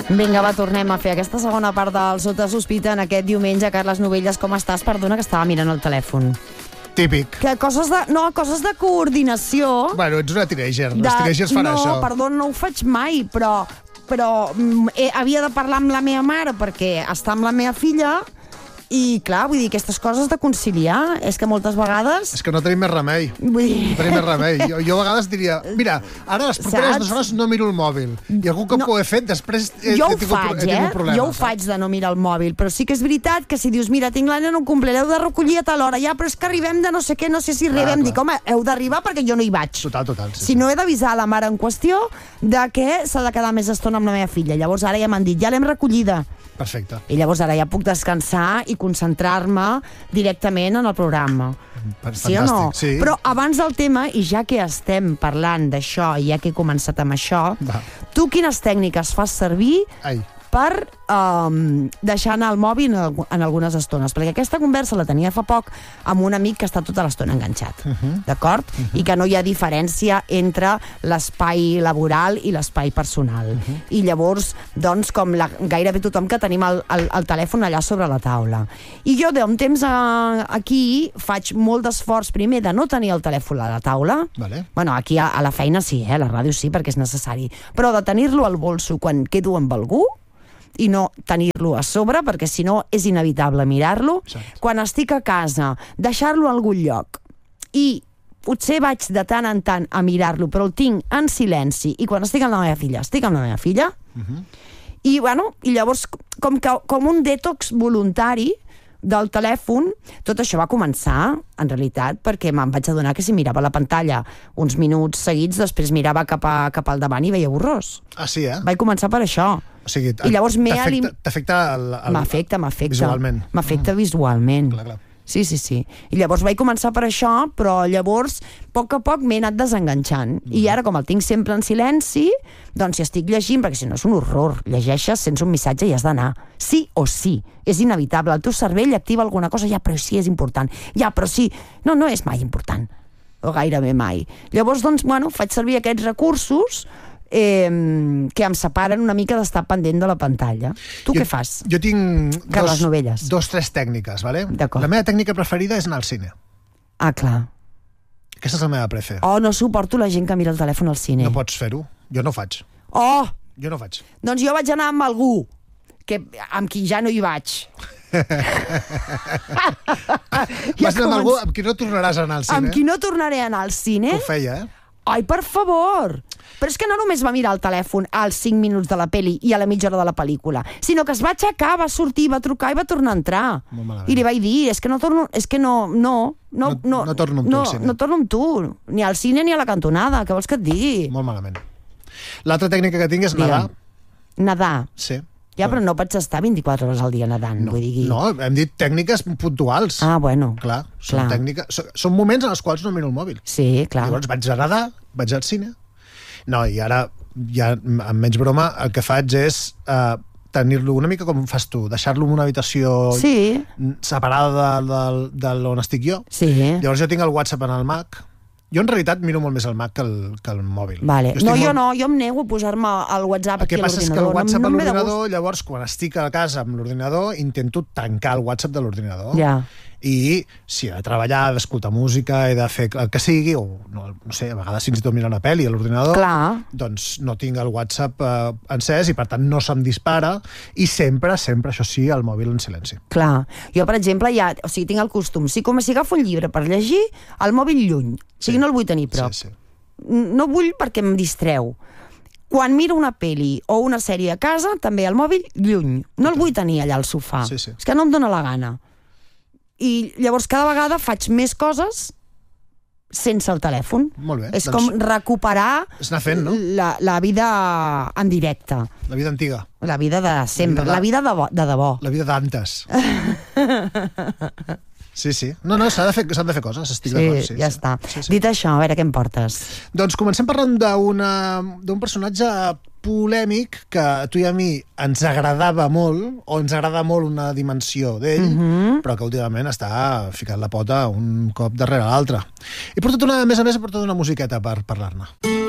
Vinga, va, tornem a fer aquesta segona part del Sota Sospita en aquest diumenge. Carles Novelles, com estàs? Perdona que estava mirant el telèfon. Típic. Que coses de coordinació... Bueno, ets una teenager. Les teenagers fan això. No, perdó, no ho faig mai, però havia de parlar amb la meva mare perquè està amb la meva filla i, clar, vull dir, aquestes coses de conciliar, és que moltes vegades... És que no tenim més remei. Vull dir... No tenim més remei. Jo a vegades diria, mira, ara les properes 2 hores no miro el mòbil. I algun cop que ho he fet, després he tingut problemes. Jo ho faig de no mirar el mòbil, però sí que és veritat que si dius, mira, tinc la nena en un cumple, l'heu de recollir a tal hora, ja, però és que arribem de no sé què, no sé si arribem. Dic, home, heu d'arribar perquè jo no hi vaig. Total. Si no, he d'avisar la mare en qüestió de que s'ha de quedar més estona amb la meva filla. Llavors ara ja m'han dit, ja l'hem recollida. Perfecte. I llavors ara ja puc descansar i concentrar-me directament en el programa. Fantàstic, sí o no? Sí. Però abans del tema, i ja que estem parlant d'això, i ja que he començat amb això, tu quines tècniques fas servir per deixar anar el mòbil en algunes estones? Perquè aquesta conversa la tenia fa poc amb un amic que està tota l'estona enganxat, d'acord? I que no hi ha diferència entre l'espai laboral i l'espai personal. I llavors, doncs, com gairebé tothom que tenim el telèfon allà sobre la taula. I jo, d'un temps aquí, faig molt d'esforç primer de no tenir el telèfon a la taula. Bueno, aquí a la feina sí, a la ràdio sí, perquè és necessari. Però de tenir-lo al bolso quan quedo amb algú, i no tenir-lo a sobre, perquè si no és inevitable mirar-lo. Quan estic a casa, deixar-lo a algun lloc. I potser vaig de tant en tant a mirar-lo, però el tinc en silenci. I quan estic amb la meva filla, i llavors com un detox voluntari del telèfon. Tot això va començar, en realitat, perquè me'n vaig adonar que si mirava la pantalla uns minuts seguits, després mirava cap al davant i veia borrós. Ah, sí, Vaig començar per això. O sigui, t'afecta visualment. M'afecta visualment. Clar. Sí. I llavors vaig començar per això, però llavors, a poc m'he anat desenganxant. I ara, com el tinc sempre en silenci, doncs si estic llegint, perquè si no és un horror, llegeixes sense un missatge i has d'anar. Sí o sí, és inevitable. El teu cervell activa alguna cosa, ja, però sí és important. Ja, però sí. No és mai important. O gairebé mai. Llavors, doncs, faig servir aquests recursos que em separen una mica d'estar pendent de la pantalla. Tu què fas? Jo tinc Carles Novelles. 2-3 tècniques, ¿vale? D'acord. La meva tècnica preferida és anar al cine. Ah, clar. Aquesta és la meva prefe. Oh, no suporto la gent que mira el telèfon al cine. No pots fer-ho. Jo no ho faig. Oh! Jo no ho faig. Doncs jo vaig anar amb algú amb qui ja no hi vaig. Vas anar amb algú amb qui no tornaràs a anar al cine? Amb qui no tornaré a anar al cine? Ho feia, Ai, per favor! Però és que no només va mirar el telèfon als 5 minuts de la pel·li i a la mitja hora de la pel·lícula, sinó que es va aixecar, va sortir, va trucar i va tornar a entrar. I li vaig dir, és que no torno amb tu, ni al cine ni a la cantonada, què vols que et digui? Molt malament. L'altra tècnica que tinc és nedar. Nedar? Sí. Ja, però no pots estar 24 hores al dia nedant, vull dir... No, hem dit tècniques puntuals. Ah, bueno. Clar, són moments en els quals no miro el mòbil. Sí, clar. Llavors vaig a nedar, vaig al cine. No, i ara, ja amb menys broma, el que faig és tenir-lo una mica com fas tu, deixar-lo en una habitació separada d'on estic jo. Sí. Llavors jo tinc el WhatsApp en el Mac. Jo en realitat miro molt més el Mac que el mòbil. Vale. Jo em nego a posar-me al WhatsApp aquí a l'ordinador. El que passa és que el WhatsApp a l'ordinador, llavors quan estic a casa amb l'ordinador intento tancar el WhatsApp de l'ordinador. Ja. I si he de treballar, d'escoltar música, he de fer el que sigui, o no sé, a vegades fins i tot mirar una pel·li a l'ordinador, doncs no tinc el WhatsApp encès i per tant no se'm dispara, i sempre, això sí, el mòbil en silenci. Clar. Jo, per exemple, tinc el costum, si agafo un llibre per llegir, el mòbil lluny. O sigui, no el vull tenir prop. No vull perquè em distreu. Quan miro una pel·li o una sèrie a casa, també el mòbil lluny. No el vull tenir allà al sofà. És que no em dóna la gana. I llavors cada vegada faig més coses sense el telèfon. Molt bé. És com recuperar la vida en directe. La vida antiga. La vida de sempre. La vida de debò. La vida d'antes. Sí. No, s'han de fer coses, estic d'acord. Sí, ja està. Dit això, a veure què em portes. Doncs comencem parlant d'un personatge polèmic que a tu i a mi ens agradava molt, o ens agrada molt una dimensió d'ell, però que últimament està ficant la pota un cop darrere l'altre. A més a més, he portat una musiqueta per parlar-ne.